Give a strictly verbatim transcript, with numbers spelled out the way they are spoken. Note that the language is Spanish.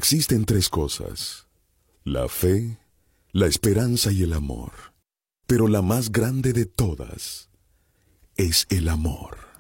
Existen tres cosas: la fe, la esperanza y el amor. Pero la más grande de todas es el amor.